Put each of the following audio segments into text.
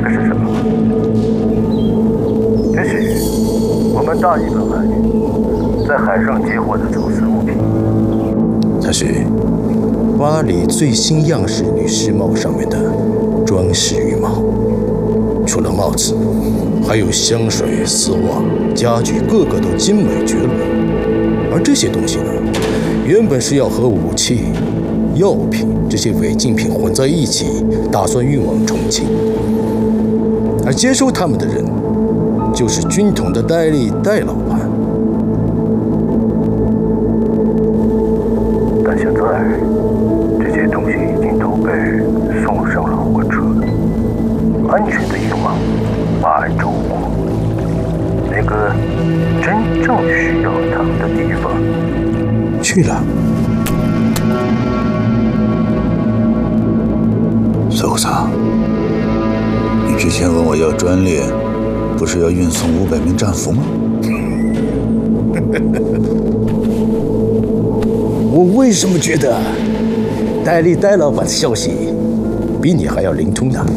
是什么？这是我们大日本海在海上截获的走私物品。 它是巴黎最新样式女士帽上面的装饰羽毛。除了帽子，还有香水、丝袜、家具，个个都精美绝伦。而这些东西呢，原本是要和武器、药品这些违禁品混在一起，打算运往重庆。而接收他们的人，就是军统的戴老板。 但现在，这些东西已经都被送上了火车，安全的运往巴安州国，那个真正需要他们的地方去了。 搜查，你之前问我要专列，不是要运送500名战俘吗？ 我为什么觉得戴老板的消息比你还要灵通呢？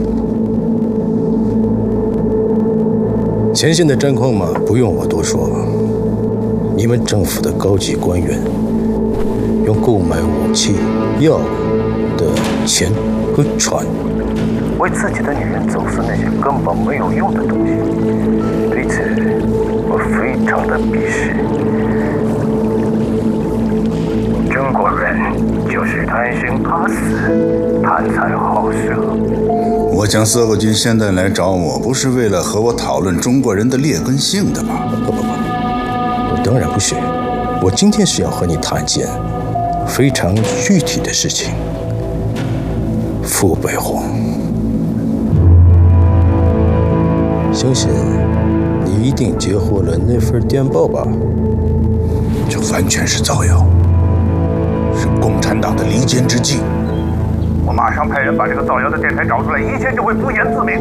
前线的战况嘛，不用我多说。你们政府的高级官员用购买武器、药的钱和船， 为自己的女人走私那些根本没有用的东西，对此我非常的鄙视。中国人就是贪生怕死，贪财好色。 我想色狗军现在来找我，不是为了和我讨论中国人的劣根性的吧？ 不，我当然不是。我今天是要和你谈件非常具体的事情。傅北红，相信你一定截获了那份电报吧？ 这完全是造谣，是共产党的离间之计。 我马上派人把这个造谣的电台找出来，一切就会不言自明。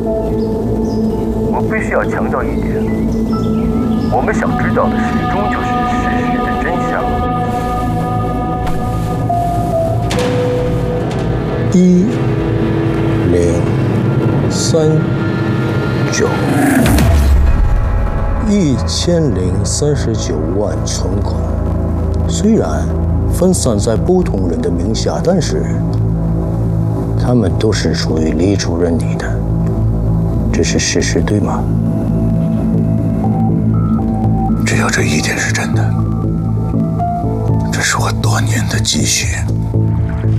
我必须要强调一点，我们想知道的始终就是事实的真相。1039万存款，虽然分散在不同人的名下，但是他们都是属于李主任你的，这是事实，对吗？ 只要这一点是真的，这是我多年的积蓄。